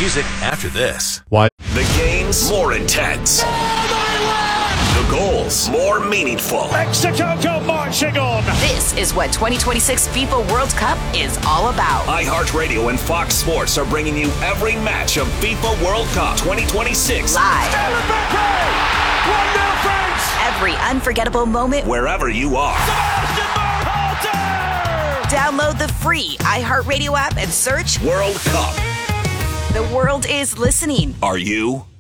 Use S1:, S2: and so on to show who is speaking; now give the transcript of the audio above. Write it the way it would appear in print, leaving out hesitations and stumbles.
S1: music after this.
S2: What?
S3: The games more intense. The goals more meaningful.
S4: Mexico go marching on.
S5: This is what 2026 FIFA World Cup is all about.
S3: iHeartRadio and Fox Sports are bringing you every match of FIFA World Cup 2026
S5: Live.
S4: 1-0 France.
S5: Every unforgettable moment.
S3: wherever you are.
S5: Download the free iHeartRadio app and search
S3: World Cup.
S5: The World is Listening.
S3: Are you?